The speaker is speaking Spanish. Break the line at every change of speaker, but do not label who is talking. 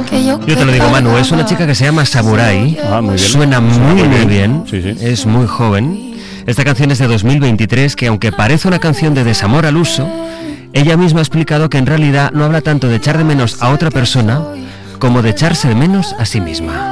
Yo te lo digo, Manu, es una chica que se llama Samurai.
Muy bien.
Suena muy bien.
Sí, sí.
Es muy joven. Esta canción es de 2023, que aunque parece una canción de desamor al uso, ella misma ha explicado que en realidad no habla tanto de echar de menos a otra persona como de echarse de menos a sí misma.